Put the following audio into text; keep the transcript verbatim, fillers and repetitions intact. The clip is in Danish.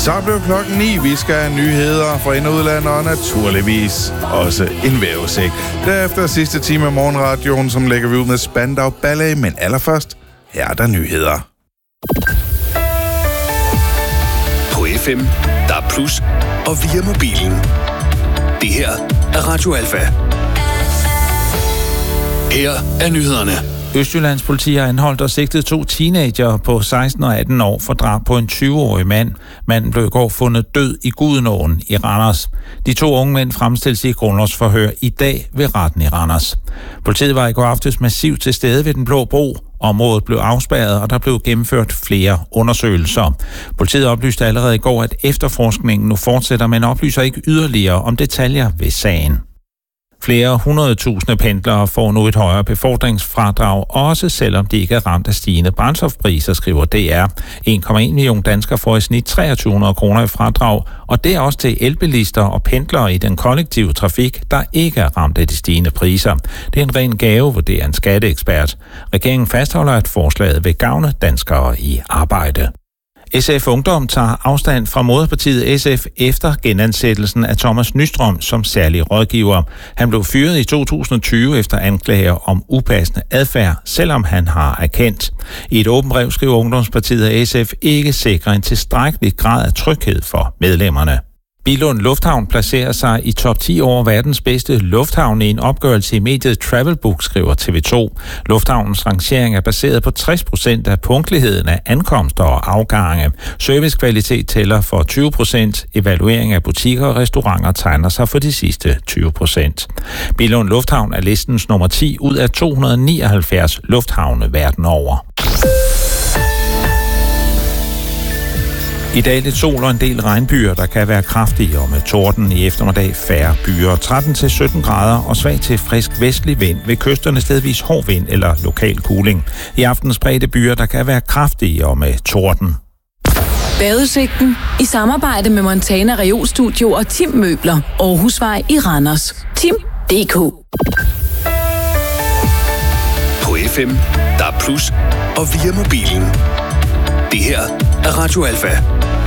Så blev klokken ni. Vi skal have nyheder fra ind- og udland, og naturligvis også en vejrudsigt. Derefter sidste time af morgenradioen, som lægger vi ud med Spandau Ballet, men allerførst, her er der nyheder. På F M, der er plus, og via mobilen. Det her er Radio Alfa. Her er nyhederne. Østjyllands politi har anholdt og sigtet to teenager på seksten og atten år for drab på en tyve-årig mand. Manden blev i går fundet død i Gudenåen i Randers. De to unge mænd fremstilles i grundlovsforhør i dag ved retten i Randers. Politiet var i går aftes massivt til stede ved Den Blå Bro. Området blev afspærret, og der blev gennemført flere undersøgelser. Politiet oplyste allerede i går, at efterforskningen nu fortsætter, men oplyser ikke yderligere om detaljer ved sagen. Flere hundredtusinde pendlere får nu et højere befordringsfradrag, også selvom de ikke er ramt af stigende brændstofpriser, skriver D R. en komma en million danskere får i snit to tusind tre hundrede kroner i fradrag, og det er også til elbilister og pendlere i den kollektive trafik, der ikke er ramt af de stigende priser. Det er en ren gave, vurderer en skatteekspert. Regeringen fastholder, at forslaget vil gavne danskere i arbejde. S F Ungdom tager afstand fra moderpartiet S F efter genansættelsen af Thomas Nystrøm som særlig rådgiver. Han blev fyret i to tusind og tyve efter anklager om upassende adfærd, selvom han har erkendt. I et åbent brev skriver Ungdomspartiet, at S F ikke sikrer en tilstrækkelig grad af tryghed for medlemmerne. Billund Lufthavn placerer sig i top ti over verdens bedste lufthavn i en opgørelse i mediet Travelbook, skriver T V to. Lufthavnens rangering er baseret på tres procent af punktligheden af ankomster og afgange. Servicekvalitet tæller for tyve procent. Evaluering af butikker og restauranter tegner sig for de sidste tyve procent. Billund Lufthavn er listens nummer ti ud af to hundrede nioghalvfjerds lufthavne verden over. I dag lidt sol og en del regnbyer, der kan være kraftige, og med torden i eftermiddag færre byer. tretten til sytten grader og svag til frisk vestlig vind. Ved kysterne stedvis hård vind eller lokal kuling. I aften spredte byer, der kan være kraftige og med torden. Badeudsigten i samarbejde med Montana Reolstudio og Tim Møbler. Aarhusvej i Randers. Tim punktum d k. På F M, der er plus, og via mobilen. Det her er Radio Alfa.